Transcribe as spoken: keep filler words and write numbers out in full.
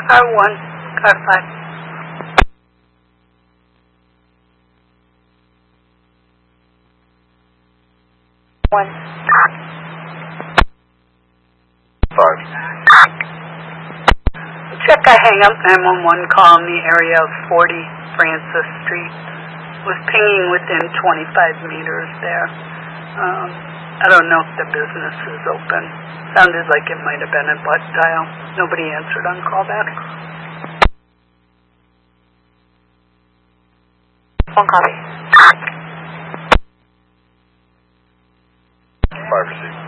Car one, car five. One. Five. Check a hang-up nine one one call in the area of forty Francis Street. Was pinging within twenty-five meters there. Um, I don't know if the business is open. Sounded like it might have been a butt dial. Nobody answered on callback. One copy. Five received.